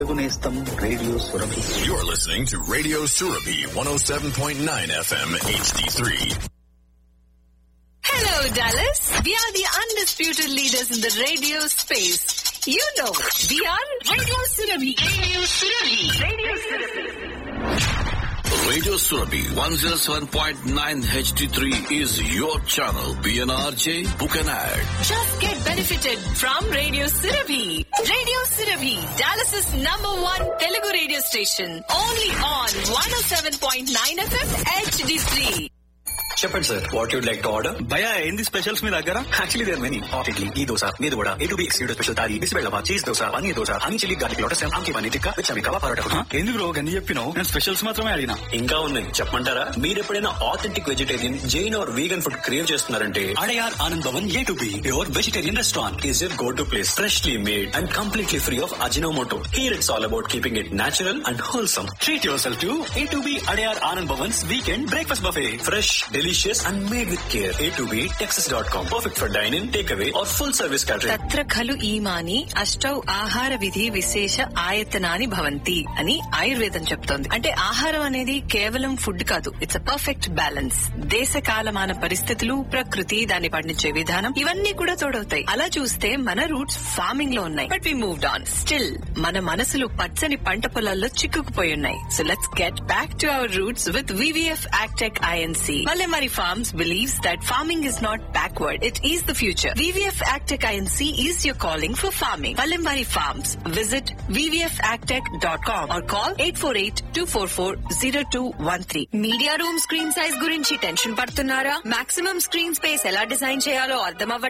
నేస్తం radio Surabhi. You're listening to Radio Surabhi 107.9 FM HD3. Hello, Dallas. We are the undisputed leaders in the radio space. You know, we are Radio Surabhi. Radio Surabhi. Radio Surabhi. Radio Surabhi 107.9 HD3 is your channel. PNRJ, book an ad. Just get benefited from Radio Surabhi. Radio Surabhi, Dallas's #1 Telugu radio station. Only on 107.9 FM HD3. చెప్పండి sir, what you'd like to order? భయ్యా ఏంది specials మీ దగ్గర? Actually there many. Hot idli, ఈ దోశ, మీద కూడా A2B excluded special తాలి, బిస్బెల్లవా, cheese dosa, paneer dosa, honey chilli garlic lotus, ఆమ్కి paneer tikka, విచమి kebab parotta. ఎందుకు bro గన్ని చెప్పినావు? నేను స్పెషల్స్ మాత్రమే అడిగినా. ఇంకా ఉన్నాయి చెప్పమంటారా? మీరు ఎప్పుడైనా authentic vegetarian, Jain are vegan food crave చేస్తున్నారంటే Adyar Anand Bhavan A2B pure vegetarian restaurant is your go to place. Freshly made and completely free of Ajinomoto. Here it's all about keeping it natural and wholesome. Treat your self to A2B Adyar Anand Bhavan's weekend breakfast buffet. Fresh, delicious and made with care. A2B Texas.com. Perfect for dine-in, takeaway or full service catering. తత్ర ఖలు ఈమాని అష్టౌ ఆహార విధి విశేష ఆయతనాని భవంతి అని ఆయుర్వేదం చెప్తోంది. అంటే ఆహారం అనేది కేవలం ఫుడ్ కాదు, ఇట్స్ అ పర్ఫెక్ట్ బ్యాలెన్స్. దేశ కాలమాన పరిస్థితులు, ప్రకృతి, దాన్ని పండించే విధానం, ఇవన్నీ కూడా తోడవుతాయి. అలా చూస్తే మన రూట్స్ ఫార్మింగ్ లో ఉన్నాయి, but we moved on. Still మన మనసులు పచ్చని పంట పొలాల్లో చిక్కుకుపోయి ఉన్నాయి. So let's get back to our roots with VVF Agtech INC. Palamari Farms believes that farming is not backward, it is the future. VVF Agtech INC is your calling for farming. Palamari Farms. Visit vvfagtech.com or call 848-244-0213. Media room screen size గురించి tension పడుతున్నారా? Maximum screen space ఎలా design చేయాలో అర్థం అవ్వట్లేదా?